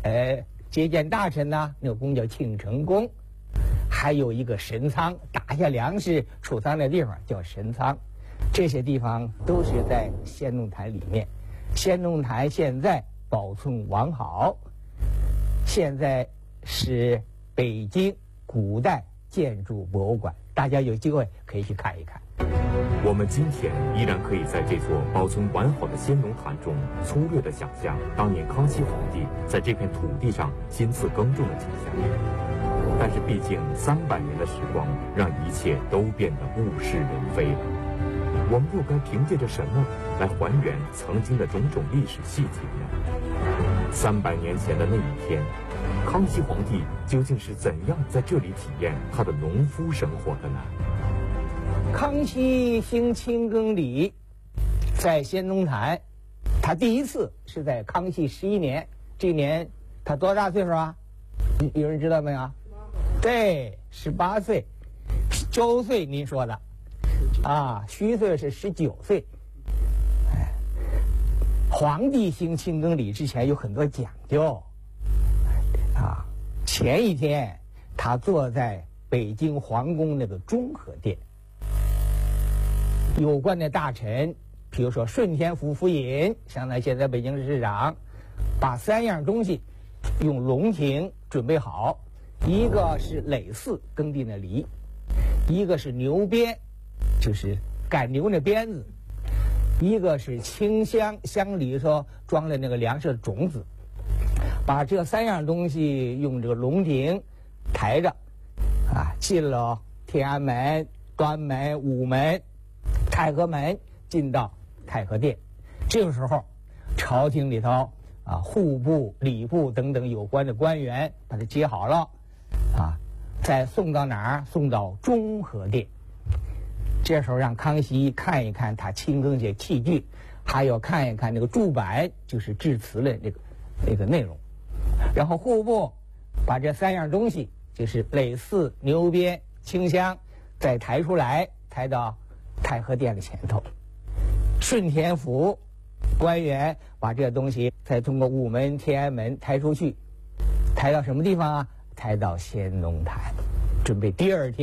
接见大臣呢，那个宫叫庆成宫，还有一个神仓，打下粮食储藏的地方叫神仓。这些地方都是在先农坛里面。先农坛现在保存完好，现在是北京古代建筑博物馆，大家有机会可以去看一看。 我们今天依然可以在这座保存完好的先农坛中粗略地想象当年康熙皇帝在这片土地上亲自耕种的景象。但是毕竟300年的时光让一切都变得物是人非了，我们又该凭借着什么来还原曾经的种种历史细节呢？300年前的那一天，康熙皇帝究竟是怎样在这里体验他的农夫生活的呢？ 康熙兴清耕礼，在先农坛，他第一次是在康熙11年，这年他多大岁数啊？有人知道没有？对，18岁，周岁您说的，虚岁是19岁。皇帝兴清耕礼之前有很多讲究，前一天他坐在北京皇宫那个中和殿。有关的大臣，比如说顺天府府尹，相当于现在北京市市长，把3样东西用龙庭准备好，一个是耒耜耕地的犁，一个是牛鞭，就是赶牛的鞭子，一个是清箱，箱里头装了那个粮食的种子，把这3样东西用这个龙庭抬着，进了天安门、端门、午门、太和门，进到太和殿。这个时候，朝廷里头户部、礼部等等有关的官员把它接好了，再送到哪儿？送到中和殿。这时候让康熙看一看他清耕这器具，还要看一看那个注板，就是致辞的那个内容。然后户部把这3样东西，就是耒耜、牛鞭、清箱，再抬出来，抬到太和殿的前头。顺天府官员把这个东西再通过午门、天安门抬出去，抬到什么地方啊？抬到先农坛，准备第2天